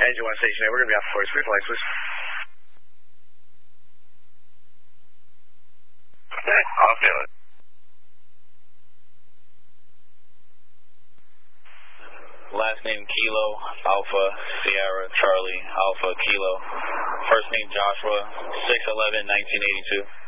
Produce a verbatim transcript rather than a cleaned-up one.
Engine one station eight, we're going to be off the forty-three flights, please. Okay, I'll feel it. Last name Kilo, Alpha, Sierra, Charlie, Alpha, Kilo. First name Joshua, six eleven nineteen eighty-two.